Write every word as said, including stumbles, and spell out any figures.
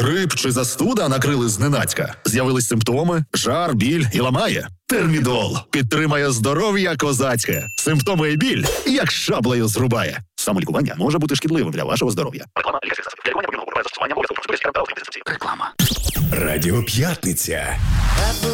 Грип чи застуда накрили зненацька? З'явились симптоми? Жар, біль і ламає? Термідол підтримає здоров'я козацьке. Симптоми і біль як шаблею зрубає. Самолікування може бути шкідливим для вашого здоров'я. Реклама. Лікарський засіб. Для лікування потрібно застосування обов'язково процедури з Радіо П'ятниця.